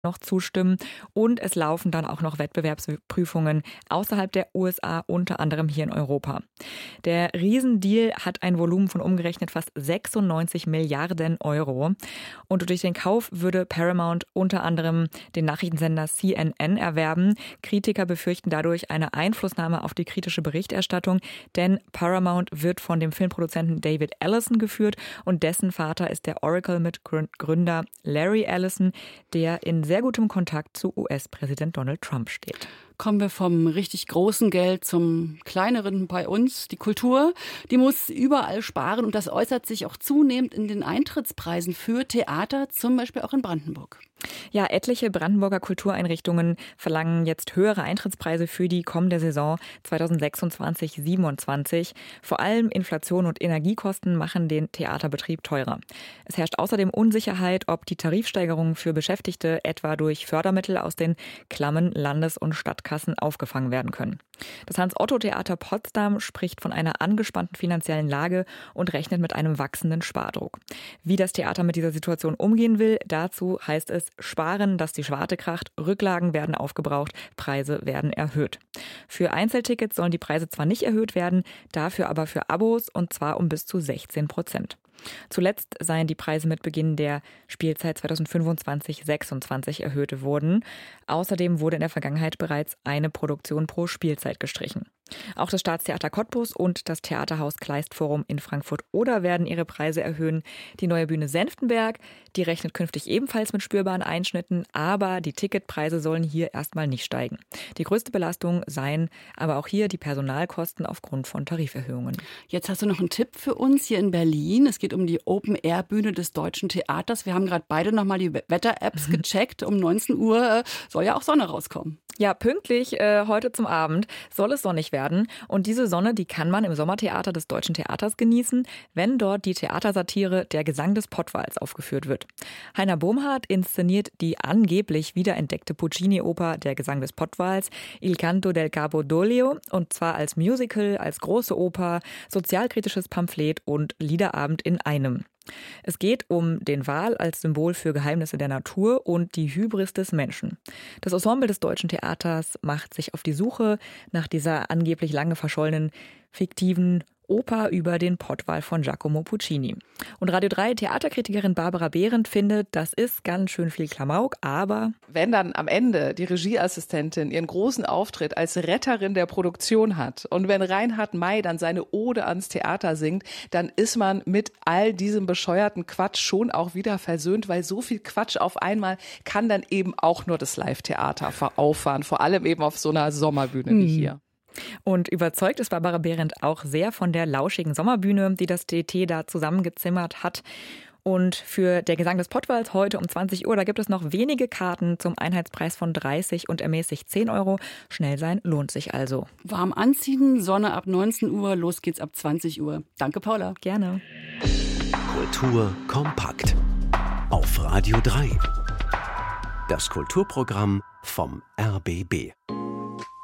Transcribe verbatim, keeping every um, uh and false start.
noch zustimmen und es laufen dann auch noch Wettbewerbsprüfungen außerhalb der U S A, unter anderem hier in Europa. Der Riesendeal hat ein Volumen von umgerechnet fast sechsundneunzig Milliarden Euro und durch den Kauf würde Paramount unter anderem den Nachrichtensender C N N erwerben. Kritiker befürchten dadurch eine Einflussnahme auf die kritische Berichterstattung, denn Paramount wird von dem Filmproduzenten David Ellison geführt und dessen Vater ist der Oracle-Mitgründer Larry Ellison, der in sehr gutem Kontakt zu U S-Präsident Donald Trump steht. Kommen wir vom richtig großen Geld zum kleineren bei uns. Die Kultur, die muss überall sparen und das äußert sich auch zunehmend in den Eintrittspreisen für Theater, zum Beispiel auch in Brandenburg. Ja, etliche Brandenburger Kultureinrichtungen verlangen jetzt höhere Eintrittspreise für die kommende Saison zweitausendsechsundzwanzig siebenundzwanzig. Vor allem Inflation und Energiekosten machen den Theaterbetrieb teurer. Es herrscht außerdem Unsicherheit, ob die Tarifsteigerungen für Beschäftigte etwa durch Fördermittel aus den klammen Landes- und Stadtkassen aufgefangen werden können. Das Hans-Otto-Theater Potsdam spricht von einer angespannten finanziellen Lage und rechnet mit einem wachsenden Spardruck. Wie das Theater mit dieser Situation umgehen will, dazu heißt es sparen, dass die Schwarte kracht, Rücklagen werden aufgebraucht, Preise werden erhöht. Für Einzeltickets sollen die Preise zwar nicht erhöht werden, dafür aber für Abos und zwar um bis zu sechzehn Prozent. Zuletzt seien die Preise mit Beginn der Spielzeit zweitausendfünfundzwanzig sechsundzwanzig erhöht worden. Außerdem wurde in der Vergangenheit bereits eine Produktion pro Spielzeit gestrichen. Auch das Staatstheater Cottbus und das Theaterhaus Kleistforum in Frankfurt-Oder werden ihre Preise erhöhen. Die neue Bühne Senftenberg, die rechnet künftig ebenfalls mit spürbaren Einschnitten, aber die Ticketpreise sollen hier erstmal nicht steigen. Die größte Belastung seien aber auch hier die Personalkosten aufgrund von Tariferhöhungen. Jetzt hast du noch einen Tipp für uns hier in Berlin. Es geht um die Open-Air-Bühne des Deutschen Theaters. Wir haben gerade beide nochmal die Wetter-Apps gecheckt. Um neunzehn Uhr soll ja auch Sonne rauskommen. Ja, pünktlich äh, heute zum Abend soll es sonnig werden. Und diese Sonne, die kann man im Sommertheater des Deutschen Theaters genießen, wenn dort die Theatersatire Der Gesang des Pottwals aufgeführt wird. Heiner Bohmhardt inszeniert die angeblich wiederentdeckte Puccini-Oper Der Gesang des Pottwals, Il Canto del Capo d'Olio, und zwar als Musical, als große Oper, sozialkritisches Pamphlet und Liederabend in einem. Es geht um den Wal als Symbol für Geheimnisse der Natur und die Hybris des Menschen. Das Ensemble des Deutschen Theaters macht sich auf die Suche nach dieser angeblich lange verschollenen, fiktiven Oper über den Pottwal von Giacomo Puccini. Und Radio drei Theaterkritikerin Barbara Behrendt findet, das ist ganz schön viel Klamauk, aber wenn dann am Ende die Regieassistentin ihren großen Auftritt als Retterin der Produktion hat und wenn Reinhard May dann seine Ode ans Theater singt, dann ist man mit all diesem bescheuerten Quatsch schon auch wieder versöhnt, weil so viel Quatsch auf einmal kann dann eben auch nur das Live-Theater auffahren, vor allem eben auf so einer Sommerbühne wie hier. Und überzeugt ist Barbara Behrendt auch sehr von der lauschigen Sommerbühne, die das D T da zusammengezimmert hat. Und für Der Gesang des Pottwals heute um zwanzig Uhr, da gibt es noch wenige Karten zum Einheitspreis von dreißig und ermäßigt zehn Euro. Schnell sein lohnt sich also. Warm anziehen, Sonne ab neunzehn Uhr, los geht's ab zwanzig Uhr. Danke, Paula. Gerne. Kultur kompakt auf Radio drei. Das Kulturprogramm vom R B B.